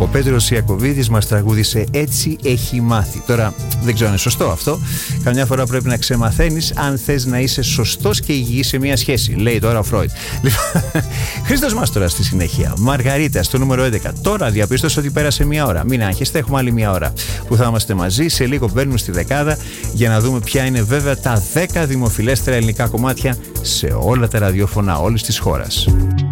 Πέτρος Ιακωβίδης μας τραγούδισε «Έτσι έχει μάθει». Τώρα δεν ξέρω αν είναι σωστό αυτό. Καμιά φορά πρέπει να ξεμαθαίνεις αν θες να είσαι σωστός και υγιής σε μια σχέση, λέει τώρα ο Φρόιντ. Χρήστος Μάστορας στη συνέχεια. Μαργαρίτα στο νούμερο 11. Τώρα διαπίστωσα ότι πέρασε μια ώρα. Μην άγχεστε, έχουμε άλλη μια ώρα που θα είμαστε μαζί. Σε λίγο μπαίνουμε στη δεκάδα για να δούμε ποια είναι βέβαια τα 10 δημοφιλέστερα ελληνικά κομμάτια σε όλα τα ραδιόφωνα όλης της χώρας.